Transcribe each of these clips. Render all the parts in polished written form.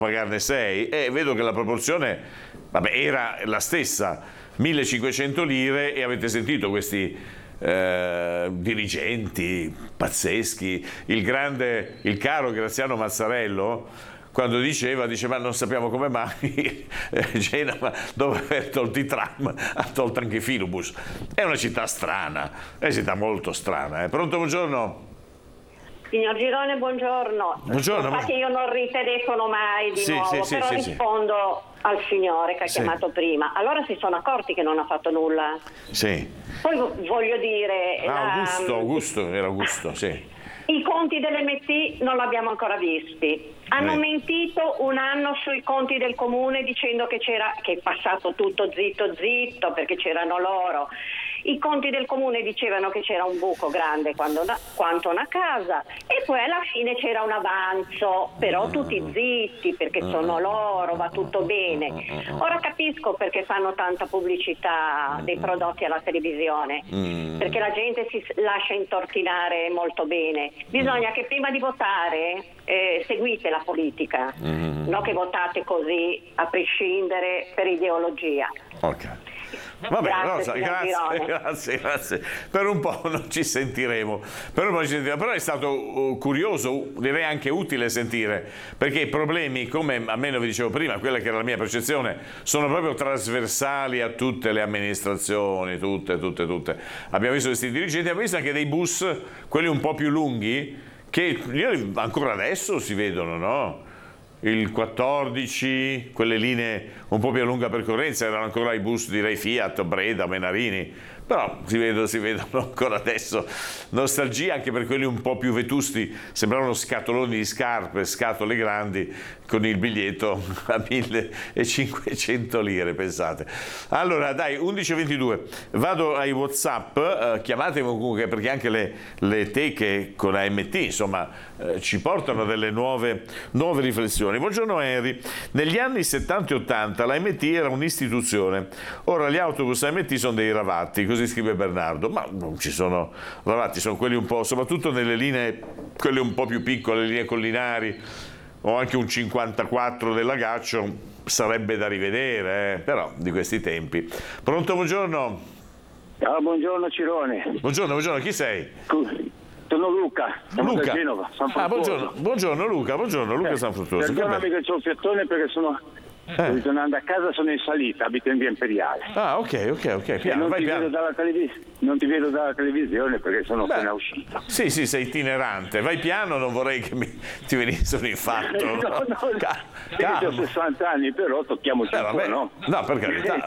pagarne 6 e vedo che la proporzione, vabbè, era la stessa, 1500 lire, e avete sentito questi dirigenti pazzeschi, il caro Graziano Mazzarello, quando diceva ma non sappiamo come mai Genova, dopo aver tolto i tram, ha tolto anche i filobus. È una città strana, è una città molto strana. Pronto, buongiorno? Signor Girone, buongiorno. Buongiorno. Infatti io non ritelefono mai di nuovo, sì, però rispondo al signore che ha chiamato prima. Allora si sono accorti che non ha fatto nulla? Sì. Poi voglio dire... Era Augusto, sì. I conti dell'MT non l'abbiamo ancora visti. Hanno mentito un anno sui conti del comune dicendo che è passato tutto zitto perché c'erano loro. I conti del comune dicevano che c'era un buco grande quanto una casa, e poi alla fine c'era un avanzo, però tutti zitti perché sono loro, va tutto bene. Ora capisco perché fanno tanta pubblicità dei prodotti alla televisione, perché la gente si lascia intortinare molto bene. Bisogna che prima di votare seguite la politica, non che votate così a prescindere per ideologia. Ok. Va bene, Rosa, grazie. Per un po' non ci sentiremo. Però è stato curioso, direi anche utile sentire, perché i problemi, come almeno vi dicevo prima, quella che era la mia percezione, sono proprio trasversali a tutte le amministrazioni, tutte. Abbiamo visto questi dirigenti, abbiamo visto anche dei bus, quelli un po' più lunghi, che ancora adesso si vedono, no? Il 14, quelle linee un po' più a lunga percorrenza, erano ancora i bus, direi Fiat, Breda, Menarini, però si vedono ancora adesso. Nostalgia anche per quelli un po' più vetusti, sembravano scatoloni di scarpe, scatole grandi, con il biglietto a 1500 lire, pensate. Allora dai, 11:22, vado ai WhatsApp, chiamatemi comunque, perché anche le teche con AMT, insomma, ci portano delle nuove riflessioni. Buongiorno Henry, negli anni 70 e 80 l'AMT era un'istituzione, ora gli autobus AMT sono dei ravatti, così scrive Bernardo, ma non ci sono ravatti, sono quelli un po', soprattutto nelle linee, quelle un po' più piccole, le linee collinari, o anche un 54 del Lagaccio, sarebbe da rivedere, però di questi tempi. Pronto, buongiorno? Buongiorno Cirone. Buongiorno, chi sei? Sono Luca, da Genova, San Fruttuoso. Buongiorno Luca San Fruttuoso. Perdonami che c'ho il fiatone perché sto ritornando a casa, sono in salita, abito in via Imperiale. Ok, piano, vai piano. Non ti vedo dalla televisione perché sono appena uscito. Sì, sei itinerante, vai piano, non vorrei che ti venisse un infarto. No. Ho 60 anni, però tocchiamoci un po', no? No, per carità.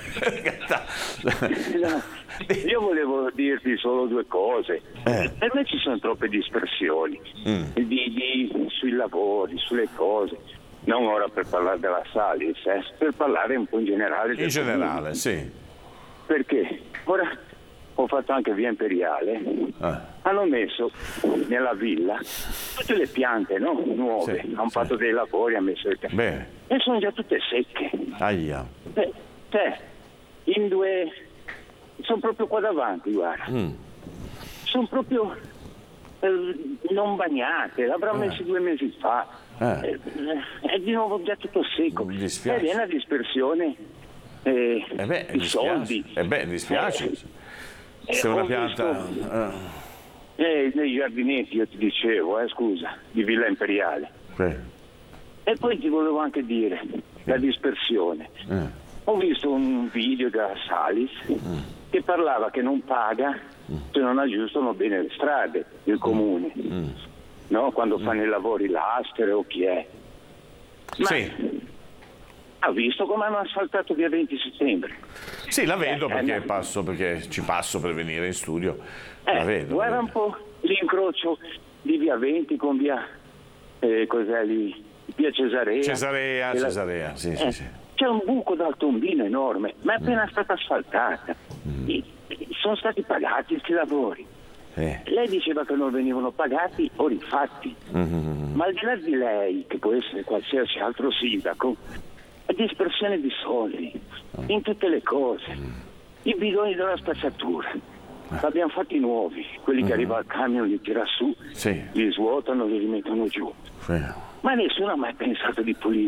Io volevo dirti solo due cose. Per me ci sono troppe dispersioni sui lavori, sulle cose. Non ora per parlare della Salis, per parlare un po' in generale. In generale, sì. Perché ora ho fatto anche via Imperiale, hanno messo nella villa tutte le piante, no? Nuove, hanno fatto dei lavori, hanno messo le piante. Bene. E sono già tutte secche. Aia. In due, sono proprio qua davanti, guarda. Sono proprio non bagnate, l'avranno messi 2 mesi fa. È di nuovo già tutto secco. Mi dispiace. È una dispersione di soldi. Dispiace. Se una pianta nei giardinetti, io ti dicevo, scusa, di Villa Imperiale. E poi ti volevo anche dire la dispersione. Ho visto un video da Salis che parlava che non paga se non aggiustano bene le strade del comune, no? Quando fanno i lavori l'Astere o chi è. Ha visto come hanno asfaltato via 20 settembre? Sì, la vedo perché ci passo per venire in studio. La vedo. Guarda un po' l'incrocio di via 20 con via cos'è lì? Via Cesarea. Cesarea, sì. C'è un buco dal tombino enorme, ma è appena stata asfaltata. Sono stati pagati questi lavori. Lei diceva che non venivano pagati o rifatti. Ma al di là di lei, che può essere qualsiasi altro sindaco, è dispersione di soldi in tutte le cose. I bidoni della spazzatura l'abbiamo fatti nuovi, quelli che arriva al camion li tira su, li svuotano, li rimettono giù. Ma nessuno ha mai pensato di pulire.